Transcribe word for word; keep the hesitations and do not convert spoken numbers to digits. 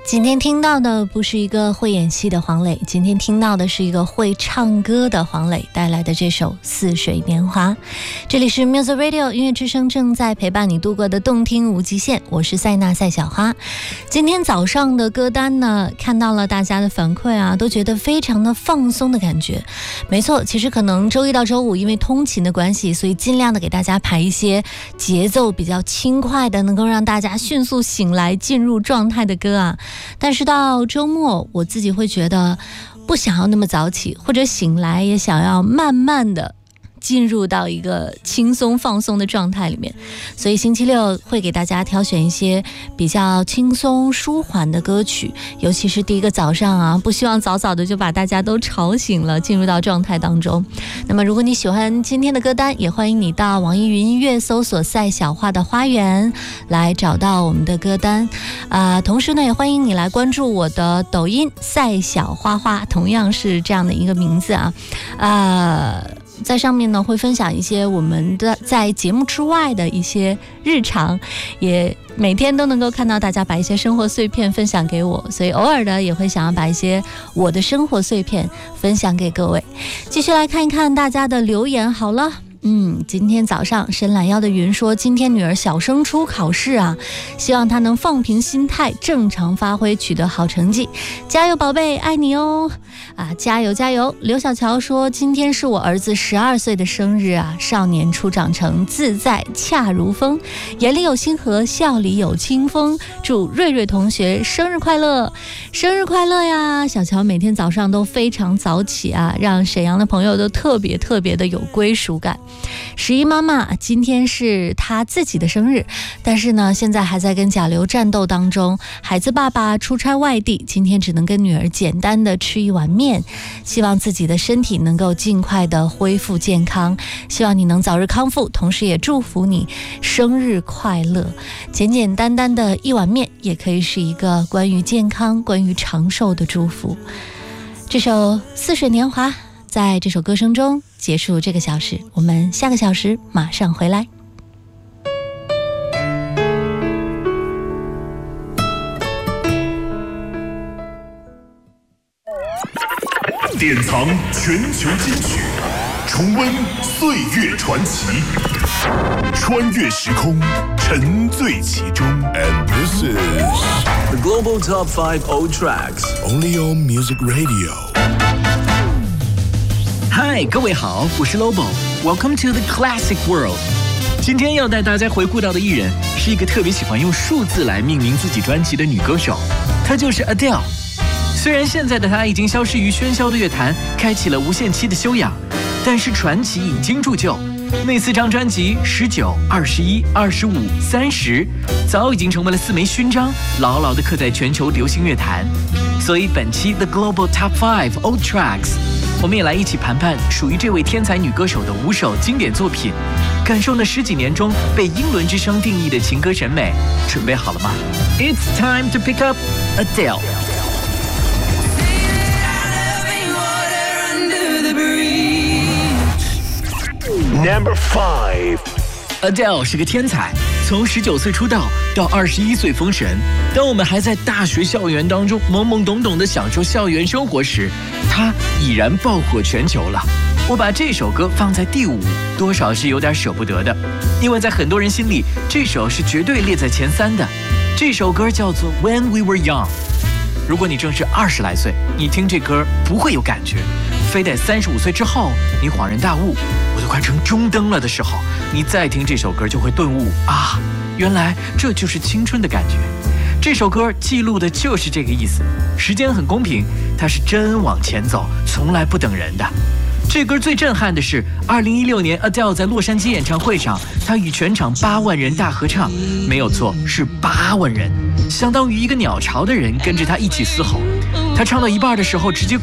今天听到的不是一个会演戏的黄磊，今天听到的是一个会唱歌的黄磊带来的这首《似水年华》。这里是 Music Radio 音乐之声，正在陪伴你度过的动听无极限，我是塞娜赛小花。今天早上的歌单呢，看到了大家的反馈啊，都觉得非常的放松的感觉。没错，其实可能周一到周五因为通勤的关系，所以尽量的给大家排一些节奏比较轻快的，能够让大家迅速醒来进入状态的歌啊。但是到周末我自己会觉得不想要那么早起，或者醒来也想要慢慢的进入到一个轻松放松的状态里面，所以星期六会给大家挑选一些比较轻松舒缓的歌曲，尤其是第一个早上啊，不希望早早的就把大家都吵醒了，进入到状态当中。那么如果你喜欢今天的歌单，也欢迎你到网易云音乐搜索赛小花的花园来找到我们的歌单啊、呃。同时呢，也欢迎你来关注我的抖音赛小花花，同样是这样的一个名字啊啊。呃在上面呢会分享一些我们的在节目之外的一些日常，也每天都能够看到大家把一些生活碎片分享给我，所以偶尔的也会想要把一些我的生活碎片分享给各位。继续来看一看大家的留言好了。嗯，今天早上伸懒腰的云说，今天女儿小升初考试啊，希望她能放平心态，正常发挥，取得好成绩，加油宝贝，爱你哦！啊，加油加油！刘小乔说，今天是我儿子十二岁的生日啊，少年初长成，自在恰如风，眼里有星河，笑里有清风，祝瑞瑞同学生日快乐，生日快乐呀！小乔每天早上都非常早起啊，让沈阳的朋友都特别特别的有归属感。十一妈妈今天是她自己的生日，但是呢现在还在跟甲流战斗当中，孩子爸爸出差外地，今天只能跟女儿简单的吃一碗面，希望自己的身体能够尽快的恢复健康，希望你能早日康复，同时也祝福你生日快乐。简简单单的一碗面也可以是一个关于健康关于长寿的祝福。这首《似水年华》在这首歌声中结束这个小时，我们下个小时马上回来。 典藏全球金曲，重温岁月传奇，穿越时空，沉醉其中。And this is the Global Top five Old Tracks, only on Music Radio。 嗨，各位好，我是 Lobo。Welcome to the Classic World。今天要带大家回顾到的艺人是一个特别喜欢用数字来命名自己专辑的女歌手，她就是 Adele。虽然现在的她已经消失于喧嚣的乐坛，开启了无限期的休养，但是传奇已经铸就。那四张专辑十九、二十一、二十五、三十，早已经成为了四枚勋章，牢牢地刻在全球流行乐坛。所以本期 The Global Top five Old Tracks， 我们也来一起盘盘属于这位天才女歌手的五首经典作品，感受那十几年中被英伦之声定义的情歌审美。准备好了吗？ It's time to pick up Adele。Number five。Adele 是个天才，从十九岁出道到二十一岁封神。当我们还在大学校园当中懵懵懂懂地享受校园生活时，她已然爆火全球了。我把这首歌放在第五，多少是有点舍不得的，因为在很多人心里，这首是绝对列在前三的。这首歌叫做 When We Were Young。如果你正是二十来岁，你听这歌不会有感觉，非得三十五岁之后，你恍然大悟，我都快成中灯了的时候，你再听这首歌就会顿悟啊，原来这就是青春的感觉。这首歌记录的就是这个意思，时间很公平，它是真往前走，从来不等人的。这歌最震撼的是二零一六年 Adele 在洛杉矶演唱会上，她与全场八万人大合唱，没有错，是八万人，相当于一个鸟巢的人跟着她一起嘶吼。她唱到一半的时候直接